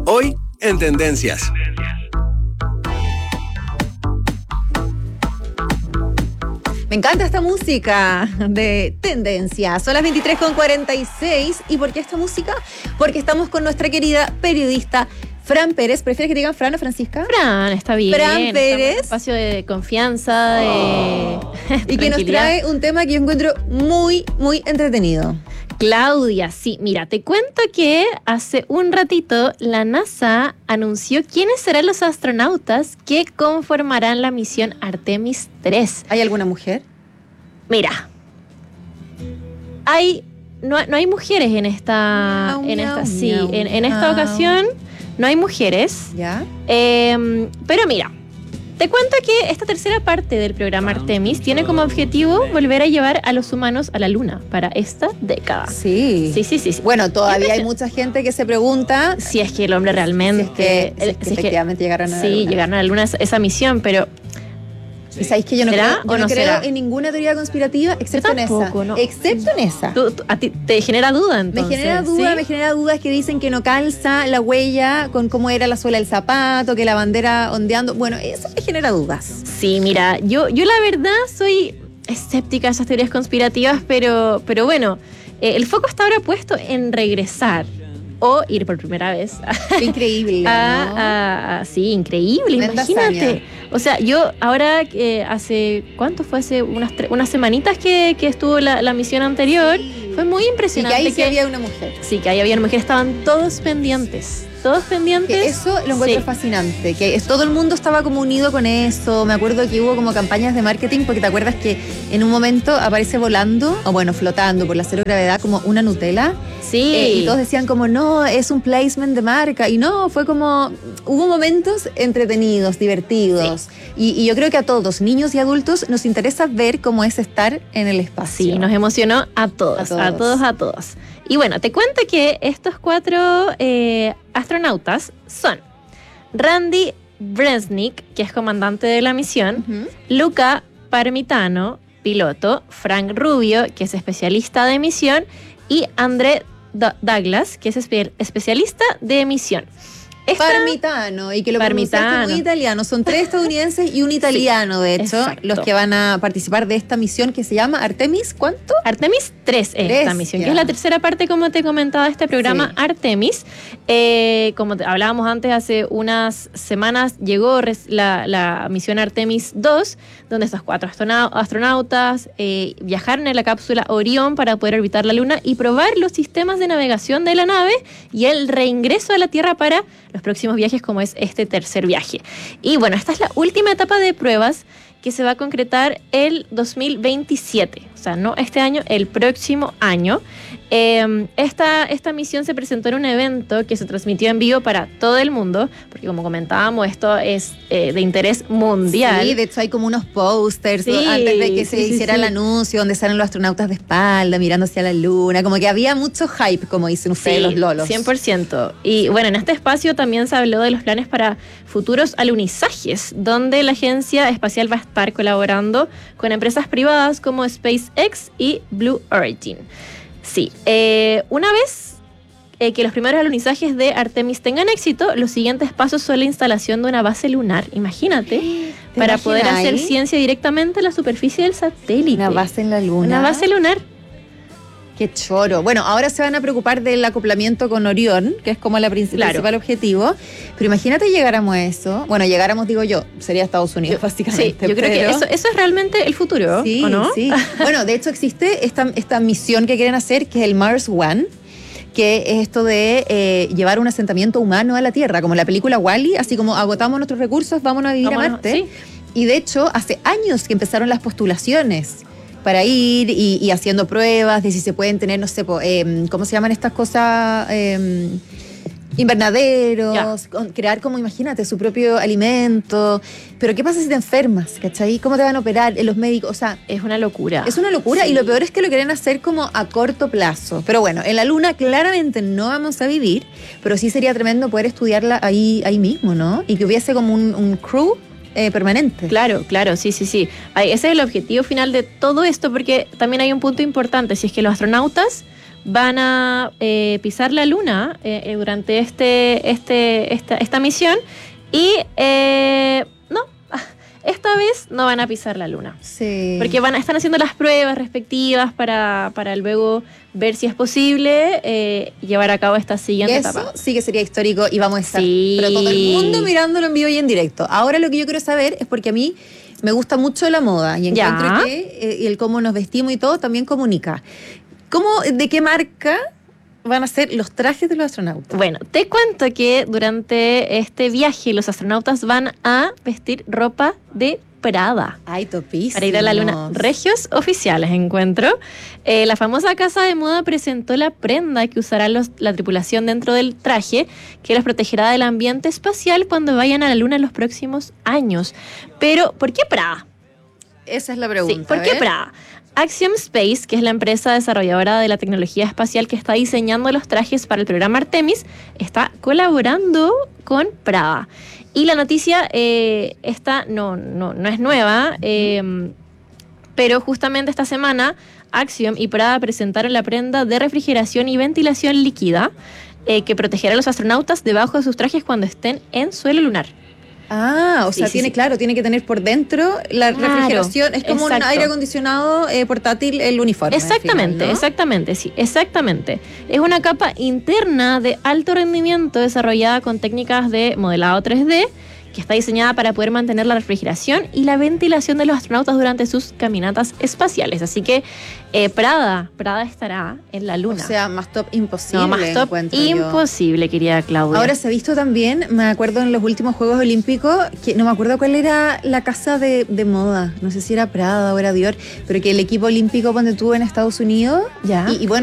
Hoy en Tendencias. Me encanta esta música de Tendencias. Son las 23:46. ¿Y por qué esta música? Porque estamos con nuestra querida periodista Fran Pérez. ¿Prefieres que te digan Fran o Francisca? Fran, está bien. Fran Pérez. Un espacio de confianza, y que nos trae un tema que yo encuentro muy, muy entretenido. Claudia, sí, mira, te cuento que hace un ratito la NASA anunció quiénes serán los astronautas que conformarán la misión Artemis 3. ¿Hay alguna mujer? Mira, no hay mujeres en esta, en esta ocasión no hay mujeres. ¿Ya? Pero mira, te cuento que esta tercera parte del programa Artemis tiene como objetivo volver a llevar a los humanos a la Luna para esta década. Sí. Sí. Bueno, todavía hay mucha gente que se pregunta si es que el hombre realmente... si es que efectivamente llegaron a la Luna. Sí, llegaron a la Luna esa misión, pero... ¿Y sabéis que yo no creo en ninguna teoría conspirativa excepto en esa? No. Excepto en esa. ¿A ti te genera duda entonces? Me genera dudas que dicen que no calza la huella con cómo era la suela del zapato, que la bandera ondeando. Bueno, eso me genera dudas. Sí, mira, yo la verdad soy escéptica a esas teorías conspirativas, pero bueno, el foco está ahora puesto en regresar o ir por primera vez. Increíble, ¿no? Sí, increíble, imagínate. Hazaña. O sea, yo ahora ¿cuánto fue? Hace unas semanitas que estuvo la misión anterior. Sí. Fue muy impresionante. Y que ahí sí había una mujer. Sí, que ahí había una mujer. Estaban todos pendientes. Que eso lo encuentro fascinante, que todo el mundo estaba como unido con eso. Me acuerdo que hubo como campañas de marketing, porque te acuerdas que en un momento aparece volando, o bueno, flotando por la cero gravedad como una Nutella. Sí. Y todos decían como, no, es un placement de marca. Y no, fue como, hubo momentos entretenidos, divertidos. Sí. Y yo creo que a todos, niños y adultos, nos interesa ver cómo es estar en el espacio. Sí, nos emocionó a todos. Y bueno, te cuento que estos 4 astronautas son Randy Bresnik, que es comandante de la misión, Luca Parmitano, piloto, Frank Rubio, que es especialista de misión, y André Douglas, que es especialista de misión. Parmitano, y que lo pronunciaste muy italiano. Son 3 estadounidenses y un italiano, de hecho, exacto, los que van a participar de esta misión que se llama Artemis, ¿cuánto? Artemis 3 es esta misión, que es la tercera parte, como te comentaba, de este programa Artemis. Como hablábamos antes, hace unas semanas llegó la misión Artemis 2, donde estos 4 astronautas viajaron en la cápsula Orión para poder orbitar la Luna y probar los sistemas de navegación de la nave y el reingreso a la Tierra para los próximos viajes, como es este tercer viaje. Y bueno, esta es la última etapa de pruebas que se va a concretar el 2027. O sea, no este año, el próximo año. Esta misión se presentó en un evento que se transmitió en vivo para todo el mundo, porque como comentábamos, esto es de interés mundial. Sí, de hecho hay como unos pósters antes de que se hiciera el anuncio, donde salen los astronautas de espalda, mirando hacia la Luna, como que había mucho hype, como dicen ustedes, los lolos. 100%. Y bueno, en este espacio también se habló de los planes para futuros alunizajes, donde la agencia espacial va a estar colaborando con empresas privadas como SpaceX y Blue Origin. Sí, una vez que los primeros alunizajes de Artemis tengan éxito, los siguientes pasos son la instalación de una base lunar, imagínate, para poder hacer ciencia directamente en la superficie del satélite. Una base en la Luna. Una base lunar. Qué choro. Bueno, ahora se van a preocupar del acoplamiento con Orión, que es como el principal objetivo. Pero imagínate llegáramos a eso. Bueno, digo yo, sería Estados Unidos, básicamente. Sí, yo creo que eso es realmente el futuro, sí, ¿o no? Sí. Bueno, de hecho existe esta misión que quieren hacer, que es el Mars One, que es esto de llevar un asentamiento humano a la Tierra, como en la película WALL-E, así como agotamos nuestros recursos, vámonos a vivir a Marte. Sí. Y de hecho, hace años que empezaron las postulaciones para ir y haciendo pruebas de si se pueden tener, no sé, ¿cómo se llaman estas cosas? Invernaderos, crear como, imagínate, su propio alimento. Pero ¿qué pasa si te enfermas? ¿Cachai? ¿Cómo te van a operar los médicos? O sea, es una locura. Es una locura, sí. Y lo peor es que lo quieren hacer como a corto plazo. Pero bueno, en la Luna claramente no vamos a vivir, pero sí sería tremendo poder estudiarla ahí mismo, ¿no? Y que hubiese como un crew permanente. Claro, sí. Ese es el objetivo final de todo esto, porque también hay un punto importante. Si es que los astronautas van a pisar la luna durante esta misión y esta vez no van a pisar la luna. Sí. Porque están haciendo las pruebas respectivas para luego ver si es posible llevar a cabo esta siguiente etapa. Sí que sería histórico y vamos a estar pero todo el mundo mirándolo en vivo y en directo. Ahora lo que yo quiero saber es porque a mí me gusta mucho la moda y encuentro que el cómo nos vestimos y todo también comunica. ¿De qué marca van a ser los trajes de los astronautas? Bueno, te cuento que durante este viaje los astronautas van a vestir ropa de Prada. Ay, topísimo. Para ir a la luna. Regios oficiales, encuentro. La famosa casa de moda presentó la prenda que usará la tripulación dentro del traje, que los protegerá del ambiente espacial cuando vayan a la luna en los próximos años. Pero, ¿por qué Prada? Esa es la pregunta. Sí, ¿por qué Prada? Axiom Space, que es la empresa desarrolladora de la tecnología espacial que está diseñando los trajes para el programa Artemis, está colaborando con Prada. Y la noticia esta no es nueva, pero justamente esta semana Axiom y Prada presentaron la prenda de refrigeración y ventilación líquida que protegerá a los astronautas debajo de sus trajes cuando estén en suelo lunar. Ah, o sea, tiene que tener por dentro la refrigeración, es como un aire acondicionado portátil el uniforme. Exactamente, final, ¿no? exactamente. Es una capa interna de alto rendimiento desarrollada con técnicas de modelado 3D que está diseñada para poder mantener la refrigeración y la ventilación de los astronautas durante sus caminatas espaciales. Así que Prada estará en la luna. O sea, más top imposible. No, más top imposible, querida Claudia. Ahora se ha visto también, me acuerdo en los últimos Juegos Olímpicos, que no me acuerdo cuál era la casa de moda, no sé si era Prada o era Dior, pero que el equipo olímpico cuando estuvo en Estados Unidos, y bueno,